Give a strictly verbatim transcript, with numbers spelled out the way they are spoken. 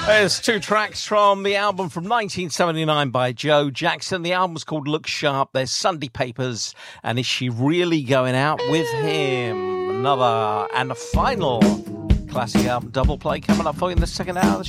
There's two tracks from the album from nineteen seventy-nine by Joe Jackson. The album's called Look Sharp. There's Sunday Papers and Is She Really Going Out With Him? Another and a final classic album double play coming up for you in the second hour of the